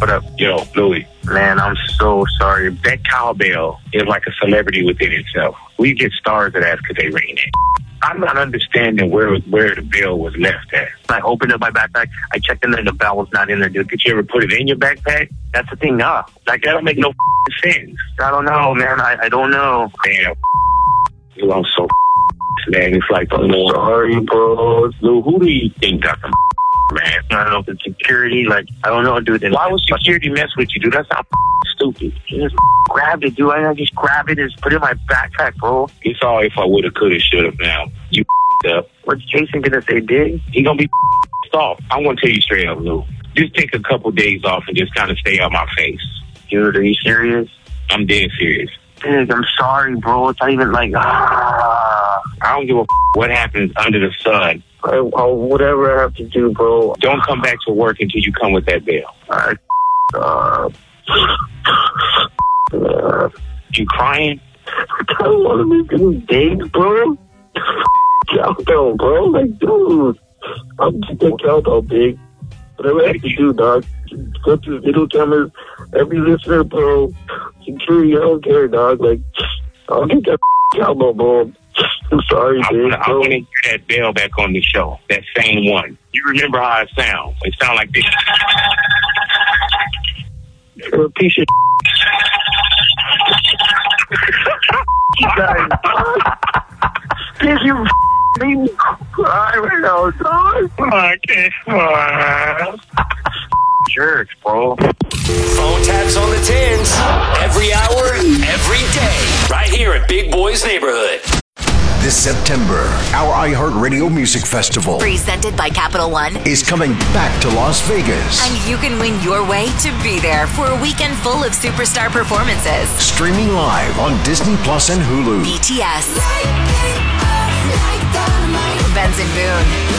up? Yo, Louis. Man, I'm so sorry. That cowbell is like a celebrity within itself. We get stars of that because they ring it. I'm not understanding where the bell was left at. I opened up my backpack. I checked in there, and the bell was not in there, dude. Did you ever put it in your backpack? That's the thing, nah. Like, that don't make no sense. I don't know, man. I don't know. Damn. You I'm so man. It's like, I'm sorry, bro. Lou, who do you think got them man? I don't know if it's security. Like, I don't know, dude. Why would security mess with you, dude? That's not stupid. You just grabbed it, dude. I just grabbed it and just put it in my backpack, bro. It's all if I woulda, coulda, shoulda now. You up. What's Jason gonna say, dig? He gonna be off. I'm gonna tell you straight up, Lou. Just take a couple days off and just kind of stay out my face. Dude, are you serious? I'm dead serious. Dig, I'm sorry, bro. It's not even like, I don't give a what happens under the sun. Whatever I have to do, bro. Don't come back to work until you come with that bill. You crying? I don't want to make any dates, bro. Countdown, bro. Like, dude. I'm just a countdown, big. Whatever I have to do, dog. Go through video cameras. Every listener, bro. Security, I don't care, dog. Like, I'll get that countdown, bro. I'm sorry, big. I want to hear that bell back on the show. That same one. You remember how it sounds? It sounds like this. You're a piece of you guys. Did you make me cry right now, dog? I can't. Jerks, bro. Phone taps on the tins. Every hour, every day. Right here at Big Boy's Neighborhood. This September, our iHeartRadio Music Festival, presented by Capital One, is coming back to Las Vegas. And you can win your way to be there for a weekend full of superstar performances. Streaming live on Disney Plus and Hulu. BTS.